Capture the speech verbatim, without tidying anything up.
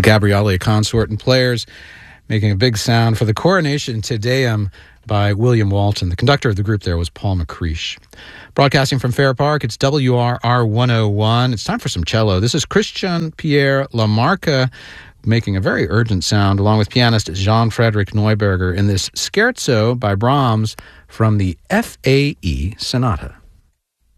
Gabriele Consort and Players making a big sound for the Coronation Te Deum by William Walton. The conductor of the group there was Paul McCreesh. Broadcasting from Fair Park, it's W R R one oh one. It's time for some cello. This is Christian Pierre Lamarca making a very urgent sound, along with pianist Jean-Frédéric Neuberger in this scherzo by Brahms from the F A E Sonata.